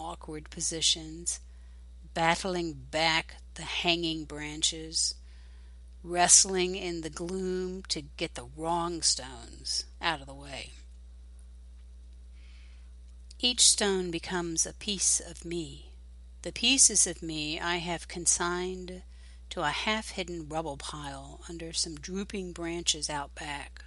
awkward positions, battling back the hanging branches, wrestling in the gloom to get the wrong stones out of the way. Each stone becomes a piece of me. The pieces of me I have consigned to a half-hidden rubble pile under some drooping branches out back.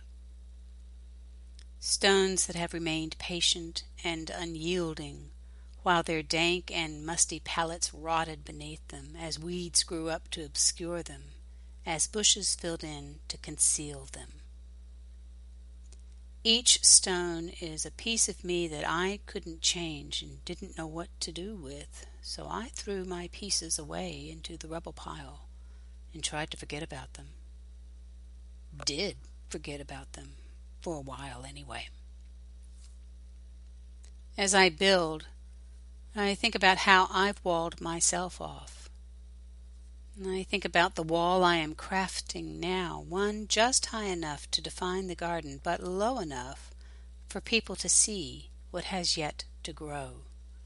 Stones that have remained patient and unyielding while their dank and musty pallets rotted beneath them as weeds grew up to obscure them, as bushes filled in to conceal them. Each stone is a piece of me that I couldn't change and didn't know what to do with, so I threw my pieces away into the rubble pile and tried to forget about them. Did forget about them, for a while anyway. As I build, I think about how I've walled myself off. I think about the wall I am crafting now, one just high enough to define the garden, but low enough for people to see what has yet to grow.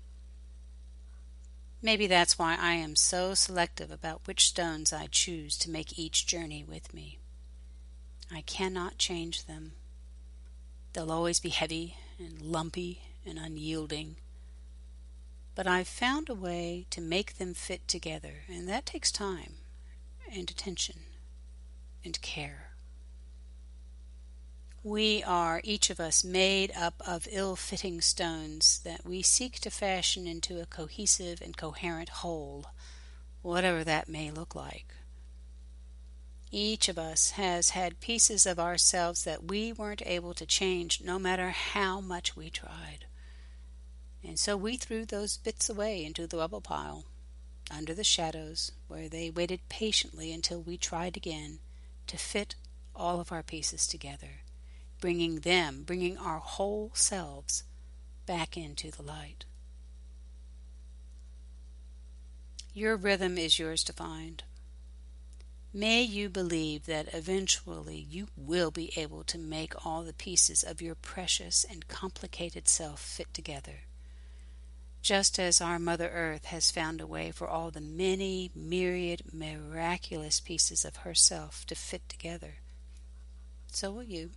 Maybe that's why I am so selective about which stones I choose to make each journey with me. I cannot change them. They'll always be heavy and lumpy and unyielding. But I've found a way to make them fit together, and that takes time and attention and care. We are, each of us, made up of ill-fitting stones that we seek to fashion into a cohesive and coherent whole, whatever that may look like. Each of us has had pieces of ourselves that we weren't able to change no matter how much we tried. And so we threw those bits away into the rubble pile, under the shadows, where they waited patiently until we tried again to fit all of our pieces together, bringing our whole selves back into the light. Your rhythm is yours to find. May you believe that eventually you will be able to make all the pieces of your precious and complicated self fit together, just as our Mother Earth has found a way for all the many myriad miraculous pieces of herself to fit together. So will you.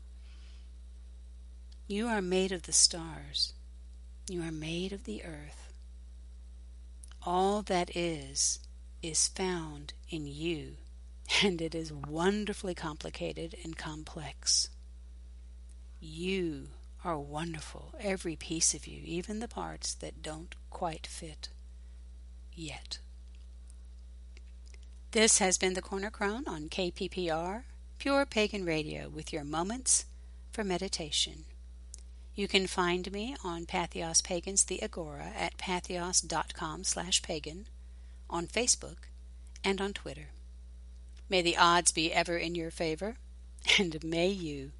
You are made of the stars. You are made of the earth. All that is found in you, and it is wonderfully complicated and complex. You are wonderful, every piece of you, even the parts that don't quite fit yet. This has been the Corner Crone on KPPR, Pure Pagan Radio, with your moments for meditation. You can find me on Patheos Pagans, the Agora, at patheos.com/pagan, on Facebook, and on Twitter. May the odds be ever in your favor, and may you